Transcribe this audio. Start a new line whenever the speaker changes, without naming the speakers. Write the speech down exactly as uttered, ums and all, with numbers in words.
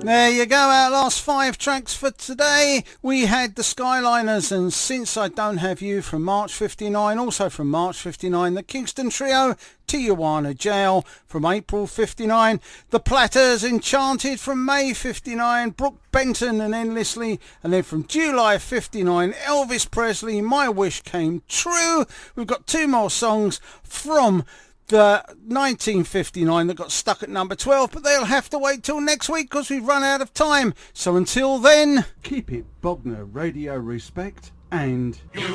There you go, our last five tracks for today. We had the Skyliners and Since I Don't Have You from March fifty-nine. Also from March fifty-nine, the Kingston Trio, Tijuana Jail from April fifty-nine. The Platters, Enchanted from May fifty-nine. Brooke Benton and Endlessly. And then from July fifty-nine, Elvis Presley, My Wish Came True. We've got two more songs from the nineteen fifty-nine that got stuck at number twelve, but they'll have to wait till next week because we've run out of time. So until then,
keep it Bognor Radio respect and...